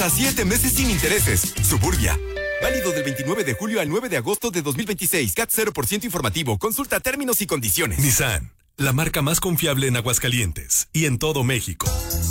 A 7 meses sin intereses. Suburbia. Válido del 29 de julio al 9 de agosto de 2026. CAT 0% informativo. Consulta términos y condiciones. Nissan, la marca más confiable en Aguascalientes y en todo México.